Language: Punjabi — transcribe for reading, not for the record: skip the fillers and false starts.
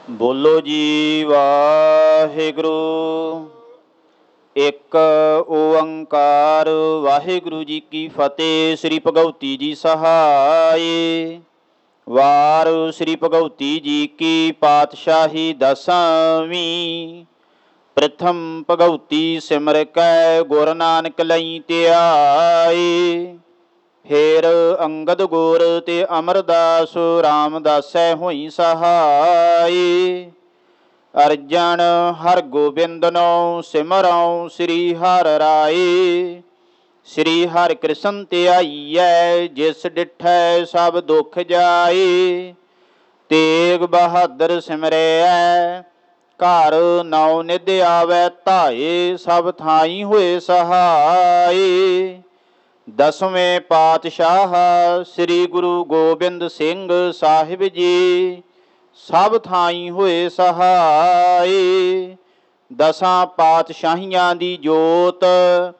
ਬੋਲੋ ਜੀ ਵਾਹਿਗੁਰੂ। ਇੱਕ ਓੰਕਾਰ ਵਾਹਿਗੁਰੂ ਜੀ ਕੀ ਫਤਿਹ। ਸ੍ਰੀ ਭਗਉਤੀ ਜੀ ਸਹਾਇ। ਵਾਰ ਸ੍ਰੀ ਭਗਉਤੀ ਜੀ ਕੀ ਪਾਤਸ਼ਾਹੀ ਦਸਵੀਂ। ਪ੍ਰਥਮ ਭਗਉਤੀ ਸਿਮਰ ਕੈ ਗੁਰ ਨਾਨਕ ਲਈ ਧਿਆਏ। ਫੇਰ ਅੰਗਦ ਗੁਰ ਤੇ ਅਮਰਦਾਸ ਰਾਮਦਾਸੈ ਹੋਈ ਸਹਾਈ। ਅਰਜਨ ਹਰ ਗੋਬਿੰਦਨੋ ਸਿਮਰਉ ਸ੍ਰੀ ਹਰਿ ਰਾਏ। ਸ੍ਰੀ ਹਰਿ ਕ੍ਰਿਸ਼ਨ ਧਿਆਈਐ ਜਿਸ ਡਿਠੈ ਸਭ ਦੁਖ ਜਾਏ। ਤੇਗ ਬਹਾਦਰ ਸਿਮਰੈ ਘਰ ਨੌ ਨਿਧ ਆਵੈ ਧਾਏ। ਸਭ ਥਾਈ ਹੋਏ ਸਹਾਈ। ਦਸਵੇਂ ਪਾਤਸ਼ਾਹ ਸ੍ਰੀ ਗੁਰੂ ਗੋਬਿੰਦ ਸਿੰਘ ਸਾਹਿਬ ਜੀ ਸਭ ਥਾਈ ਹੋਏ ਸਹਾਈ। ਦਸਾਂ ਪਾਤਸ਼ਾਹੀਆਂ ਦੀ ਜੋਤ